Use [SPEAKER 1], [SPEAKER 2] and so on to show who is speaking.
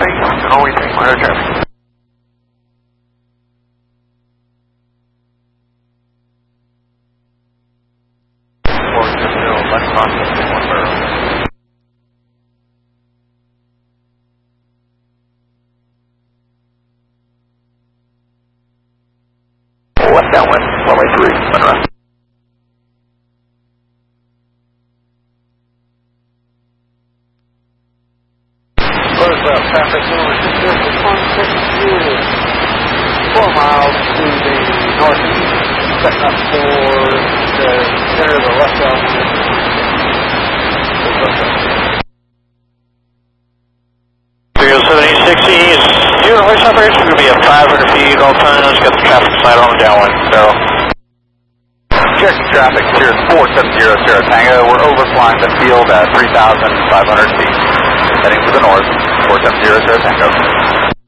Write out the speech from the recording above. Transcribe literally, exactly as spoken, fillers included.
[SPEAKER 1] traffic, always take minor traffic. four two zero, left crossing, one barrel. Left downwind, runway three, Monroe. Roosevelt, traffic over six zero six one six zero, four miles to the northeast, setting up for the center of the left downwind. three oh seven eight sixty is zero hoist operation, we're going to be at five hundred feet, all times, got the traffic slide on the downwind, so. Checking traffic, Cirrus four seven zero Sierra Tango, we're overflying the field at three thousand five hundred feet, heading to the north, four seven zero Sierra Tango.